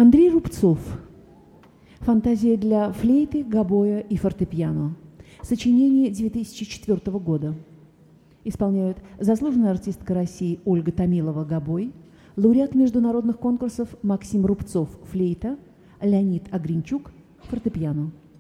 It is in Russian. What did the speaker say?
Андрей Рубцов. Фантазия для флейты, гобоя и фортепиано. Сочинение 2004 года. Исполняют заслуженная артистка России Ольга Томилова, гобой, лауреат международных конкурсов Максим Рубцов, флейта, Леонид Огринчук, фортепиано.